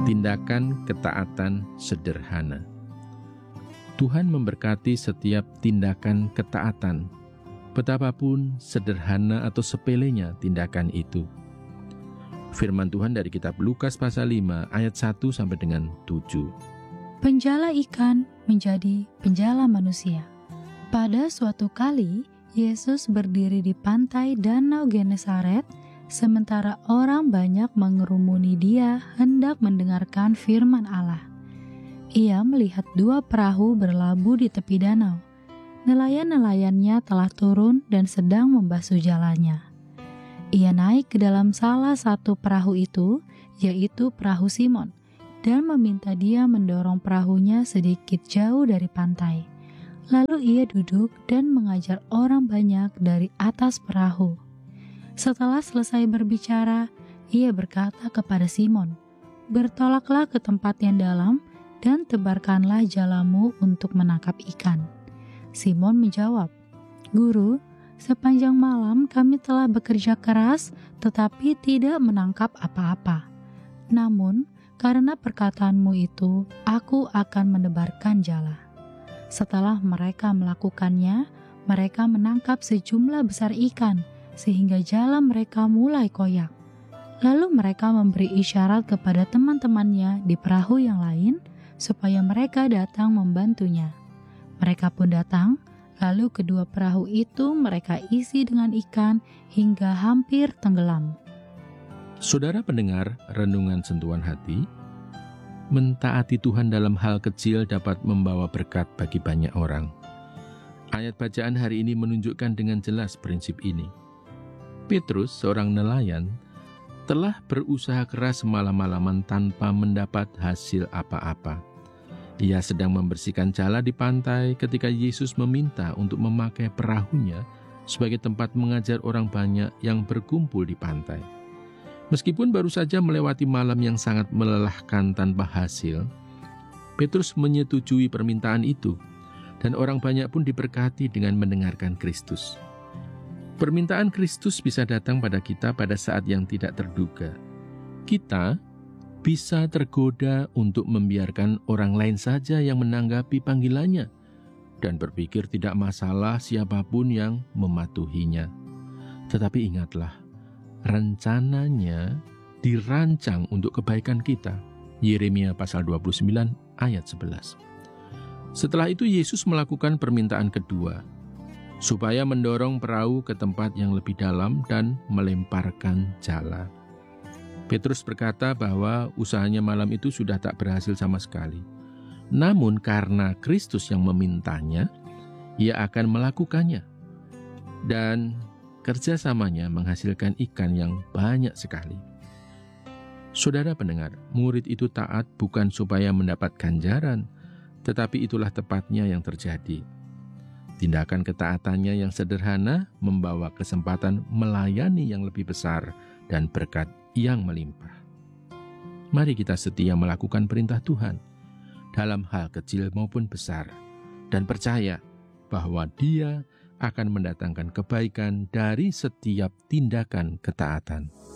Tindakan ketaatan sederhana. Tuhan memberkati setiap tindakan ketaatan, betapapun sederhana atau sepelenya tindakan itu. Firman Tuhan dari kitab Lukas pasal 5 ayat 1 sampai dengan 7. Penjala ikan menjadi penjala manusia. Pada suatu kali, Yesus berdiri di pantai Danau Genesaret, sementara orang banyak mengerumuni Dia hendak mendengarkan firman Allah. Ia melihat 2 perahu berlabuh di tepi danau. Nelayan-nelayannya telah turun dan sedang membasuh jalannya. Ia naik ke dalam salah satu perahu itu, yaitu perahu Simon, dan meminta dia mendorong perahunya sedikit jauh dari pantai. Lalu ia duduk dan mengajar orang banyak dari atas perahu. Setelah selesai berbicara, ia berkata kepada Simon, "Bertolaklah ke tempat yang dalam dan tebarkanlah jalamu untuk menangkap ikan." Simon menjawab, "Guru, sepanjang malam kami telah bekerja keras tetapi tidak menangkap apa-apa. Namun, karena perkataanmu itu, aku akan menebarkan jala." Setelah mereka melakukannya, mereka menangkap sejumlah besar ikan, sehingga jala mereka mulai koyak. Lalu mereka memberi isyarat kepada teman-temannya di perahu yang lain, supaya mereka datang membantunya. Mereka pun datang, lalu kedua perahu itu mereka isi dengan ikan hingga hampir tenggelam. Saudara pendengar renungan sentuhan hati, mentaati Tuhan dalam hal kecil dapat membawa berkat bagi banyak orang. Ayat bacaan hari ini menunjukkan dengan jelas prinsip ini. Petrus, seorang nelayan, telah berusaha keras semalam-malaman tanpa mendapat hasil apa-apa. Ia sedang membersihkan jala di pantai ketika Yesus meminta untuk memakai perahunya sebagai tempat mengajar orang banyak yang berkumpul di pantai. Meskipun baru saja melewati malam yang sangat melelahkan tanpa hasil, Petrus menyetujui permintaan itu, dan orang banyak pun diberkati dengan mendengarkan Kristus. Permintaan Kristus bisa datang pada kita pada saat yang tidak terduga. Kita bisa tergoda untuk membiarkan orang lain saja yang menanggapi panggilannya, dan berpikir tidak masalah siapapun yang mematuhinya. Tetapi ingatlah, rencananya dirancang untuk kebaikan kita. Yeremia pasal 29 ayat 11. Setelah itu Yesus melakukan permintaan kedua, supaya mendorong perahu ke tempat yang lebih dalam dan melemparkan jala. Petrus berkata bahwa usahanya malam itu sudah tak berhasil sama sekali. Namun karena Kristus yang memintanya, ia akan melakukannya. Dan kerjasamanya menghasilkan ikan yang banyak sekali. Saudara pendengar, murid itu taat bukan supaya mendapat ganjaran, tetapi itulah tepatnya yang terjadi. Tindakan ketaatannya yang sederhana membawa kesempatan melayani yang lebih besar dan berkat yang melimpah. Mari kita setia melakukan perintah Tuhan dalam hal kecil maupun besar, dan percaya bahwa Dia akan mendatangkan kebaikan dari setiap tindakan ketaatan.